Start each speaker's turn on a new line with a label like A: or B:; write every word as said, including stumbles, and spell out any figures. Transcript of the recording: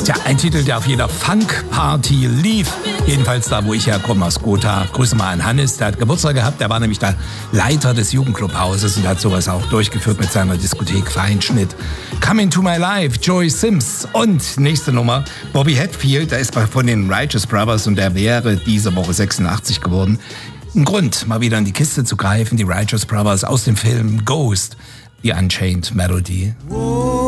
A: Tja, ein Titel, der auf jeder Funk-Party lief. Jedenfalls da, wo ich herkomme, aus Gotha. Grüße mal an Hannes, der hat Geburtstag gehabt. Der war nämlich der Leiter des Jugendclubhauses und hat sowas auch durchgeführt mit seiner Diskothek Feinschnitt. Coming to My Life, Joey Sims. Und nächste Nummer, Bobby Hatfield, der ist von den Righteous Brothers und der wäre diese Woche sechsundachtzig geworden. Ein Grund, mal wieder in die Kiste zu greifen. Die Righteous Brothers aus dem Film Ghost, The Unchained Melody.